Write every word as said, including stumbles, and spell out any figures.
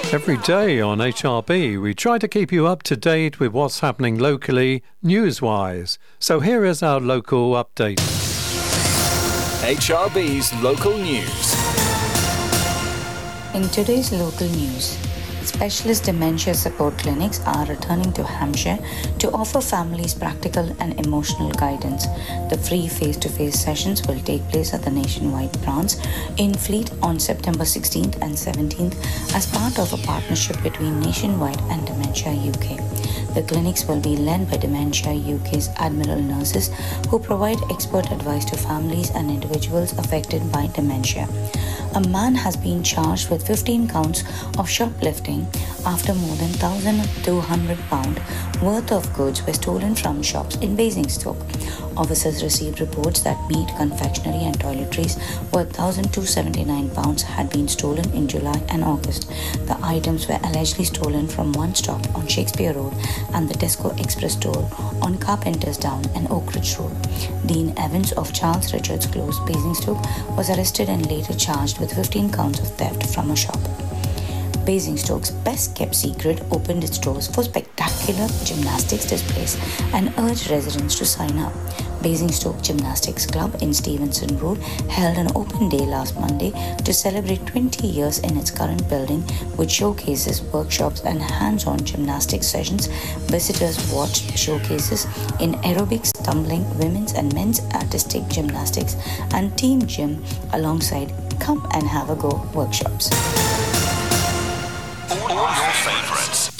Every day on H R B, we try to keep you up to date with what's happening locally, news-wise. So here is our local update. H R B's local news. In today's local news, specialist dementia support clinics are returning to Hampshire to offer families practical and emotional guidance. The free face-to-face sessions will take place at the Nationwide branch in Fleet on September sixteenth and seventeenth as part of a partnership between Nationwide and Dementia U K. The clinics will be led by Dementia U K's Admiral nurses who provide expert advice to families and individuals affected by dementia. A man has been charged with fifteen counts of shoplifting after more than one thousand two hundred pounds worth of goods were stolen from shops in Basingstoke. Officers received reports that meat, confectionery and toiletries worth one thousand two hundred seventy-nine pounds had been stolen in July and August. The items were allegedly stolen from one stop on Shakespeare Road and the Tesco Express store on Carpenters Down and Oak Ridge Road. Dean Evans of Charles Richards Close, Basingstoke, was arrested and later charged with fifteen counts of theft from a shop. Basingstoke's Best Kept Secret opened its doors for spectacular gymnastics displays and urged residents to sign up. Basingstoke Gymnastics Club in Stevenson Road held an open day last Monday to celebrate twenty years in its current building, which showcases workshops and hands-on gymnastics sessions. Visitors watched showcases in aerobics, tumbling, women's and men's artistic gymnastics, and team gym alongside Come and Have a Go workshops.